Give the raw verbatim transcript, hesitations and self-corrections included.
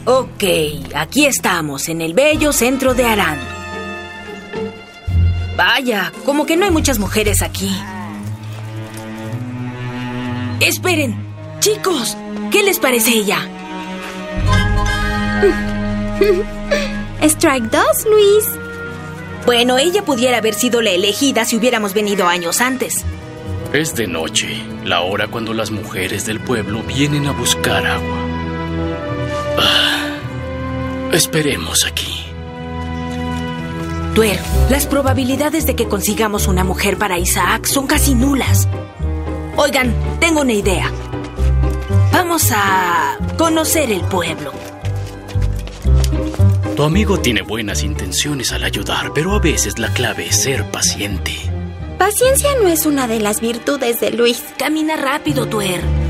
Ok, aquí estamos, en el bello centro de Harán. Vaya, como que no hay muchas mujeres aquí. Esperen, chicos, ¿qué les parece ella? Strike dos, Luis. Bueno, ella pudiera haber sido la elegida si hubiéramos venido años antes. Es de noche, la hora cuando las mujeres del pueblo vienen a buscar agua. Ah, esperemos aquí. Tuer, las probabilidades de que consigamos una mujer para Isaac son casi nulas. Oigan, tengo una idea. Vamos a conocer el pueblo. Tu amigo tiene buenas intenciones al ayudar, pero a veces la clave es ser paciente. Paciencia no es una de las virtudes de Luis. Camina rápido, Tuer.